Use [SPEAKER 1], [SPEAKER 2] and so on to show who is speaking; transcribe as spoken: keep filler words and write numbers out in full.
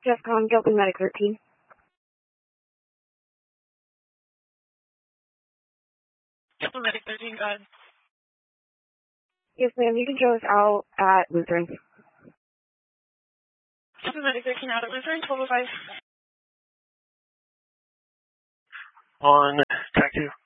[SPEAKER 1] Jeff calling Gilpin Medic thirteen.
[SPEAKER 2] Gilpin Medic thirteen, go ahead.
[SPEAKER 1] Yes, ma'am. You can show us out at Lutheran.
[SPEAKER 2] Gilpin Medic thirteen out at Lutheran, twelve oh five.
[SPEAKER 3] On track two.